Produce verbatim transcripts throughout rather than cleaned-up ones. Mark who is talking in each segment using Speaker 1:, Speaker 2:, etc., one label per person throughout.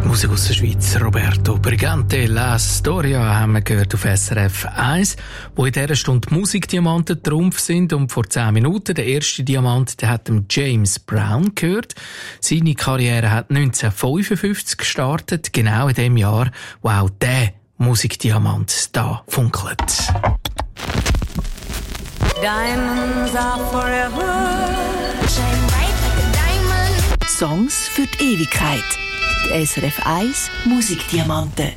Speaker 1: Musik aus der Schweiz. Roberto Brigante, La Storia haben wir gehört auf S R F eins, wo in dieser Stunde Musikdiamanten Trumpf sind. Und vor zehn Minuten, der erste Diamant, der hat James Brown gehört. Seine Karriere hat neunzehnhundertfünfundfünfzig gestartet, genau in dem Jahr, wo auch der Musikdiamant da funkelt.
Speaker 2: Diamonds are forever. Shine bright like a diamond.
Speaker 3: Songs für die Ewigkeit. Die S R F eins Musikdiamanten.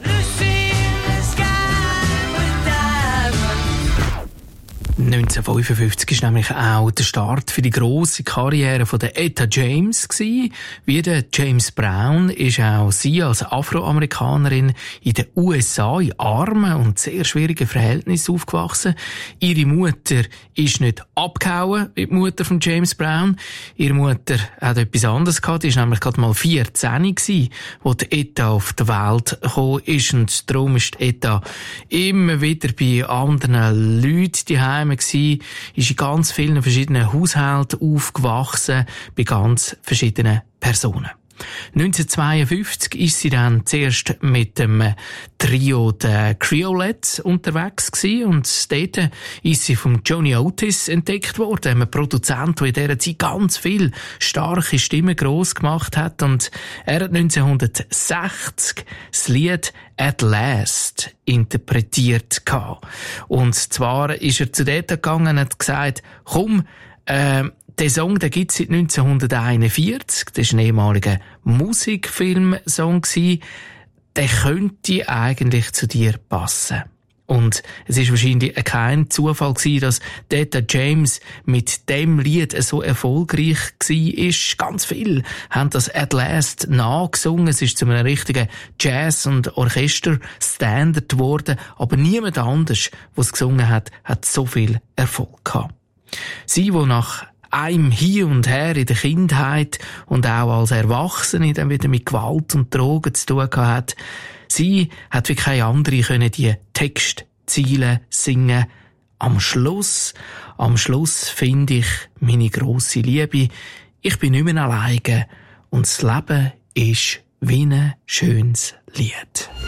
Speaker 1: neunzehnhundertfünfundfünfzig war nämlich auch der Start für die grosse Karriere von der Etta James gewesen. Wie der James Brown ist auch sie als Afroamerikanerin in den U S A in armen und sehr schwierigen Verhältnissen aufgewachsen. Ihre Mutter ist nicht abgehauen, wie die Mutter von James Brown. Ihre Mutter hat etwas anderes gehabt. Die war nämlich gerade mal vierzehn gewesen, als die Etta auf die Welt gekommen ist. Und darum ist die Etta immer wieder bei anderen Leuten daheim gewesen, ist in ganz vielen verschiedenen Haushalten aufgewachsen, bei ganz verschiedenen Personen. neunzehnhundertzweiundfünfzig ist sie dann zuerst mit dem Trio der Creolettes unterwegs gewesen und dort ist sie vom Johnny Otis entdeckt worden, einem Produzent, der in dieser Zeit ganz viel starke Stimmen gross gemacht hat, und er hat neunzehnhundertsechzig das Lied At Last interpretiert gehabt. Und zwar ist er zu dort gegangen und hat gesagt, komm, äh, der Song, den gibt's seit neunzehnhunderteinundvierzig. Das war ein ehemaliger Musikfilmsong. Der könnte eigentlich zu dir passen. Und es ist wahrscheinlich kein Zufall gewesen, dass Etta James mit dem Lied so erfolgreich war. Ganz viele haben das At Last nachgesungen. Es ist zu einem richtigen Jazz- und Orchester-Standard geworden. Aber niemand anders, der es gesungen hat, hat so viel Erfolg gehabt. Sie, die nach einem Hin und Her in der Kindheit und auch als Erwachsene dann wieder mit Gewalt und Drogen zu tun hat, sie hat wie keine andere können die Textziele singen. Am Schluss, am Schluss finde ich meine grosse Liebe. Ich bin nicht mehr alleine und das Leben ist wie ein schönes Lied.